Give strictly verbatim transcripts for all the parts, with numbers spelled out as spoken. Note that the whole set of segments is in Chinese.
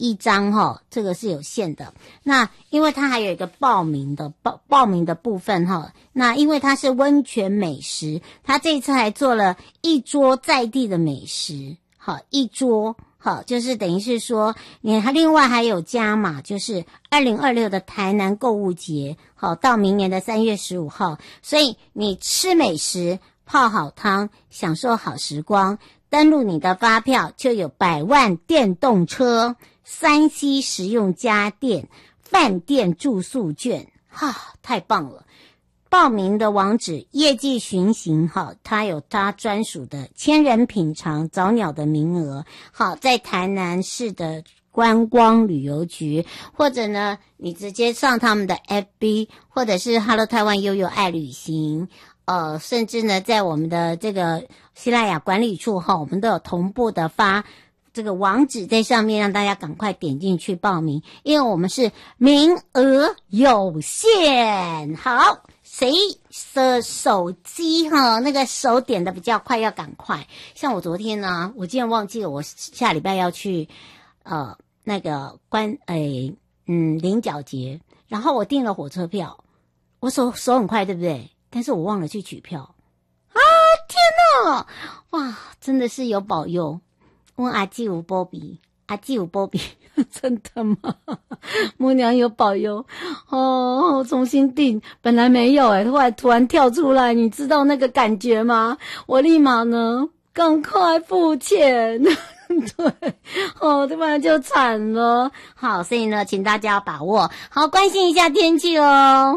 一张哈，这个是有限的。那因为它还有一个报名的报报名的部分哈，那因为它是温泉美食，它这一次还做了一桌在地的美食，好一桌。好，就是等于是说，你还另外还有加码，就是二零二六的台南购物节，好，到明年的三月十五号，所以你吃美食、泡好汤、享受好时光，登录你的发票就有百万电动车、三 C 实用家电、饭店住宿券，哈，太棒了！报名的网址业绩巡行哈，它有它专属的千人品尝早鸟的名额。好，在台南市的观光旅游局，或者呢，你直接上他们的 F B， 或者是 Hello 台湾悠悠爱旅行，呃，甚至呢，在我们的这个西拉雅管理处哈，我们都有同步的发这个网址在上面，让大家赶快点进去报名，因为我们是名额有限。好。谁的手机哈，那个手点的比较快，要赶快。像我昨天呢，我竟然忘记了，我下礼拜要去呃那个关诶嗯菱角节，然后我订了火车票，我手手很快，对不对？但是我忘了去取票啊！天哪，哇，真的是有保佑。问阿基有波比，阿基有波比。真的吗？母娘有保佑哦！我重新订，本来没有诶，后来突然跳出来，你知道那个感觉吗？我立马呢，赶快付钱。对，哦，不然就惨了。好，所以呢，请大家要把握，好，关心一下天气哦。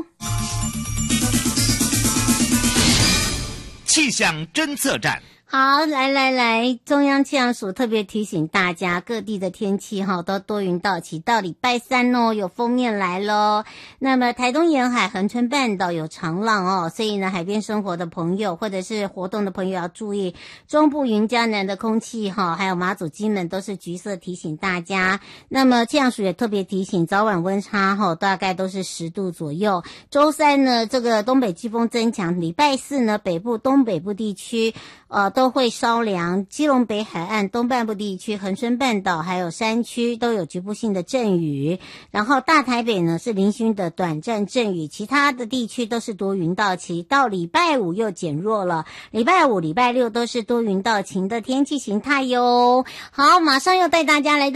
气象侦测站。 好，来来来，中央气象署特别提醒大家，各地的天气哈都多云到晴，到礼拜三哦，有锋面来咯。那么台东沿海恒春半岛有长浪哦，所以呢，海边生活的朋友或者是活动的朋友要注意。中部云嘉南的空气哈，还有马祖金门都是橘色，提醒大家。那么气象署也特别提醒，早晚温差哈大概都是十度左右。周三呢，这个东北季风增强，礼拜四呢，北部东北部地区呃。都会稍凉，基隆北海岸东半部地区、恒春半岛还有山区都有局部性的阵雨，然后大台北呢是零星的短暂阵雨，其他的地区都是多云到晴，到礼拜五又减弱了，礼拜五、礼拜六都是多云到晴的天气形态哟。好，马上又带大家来到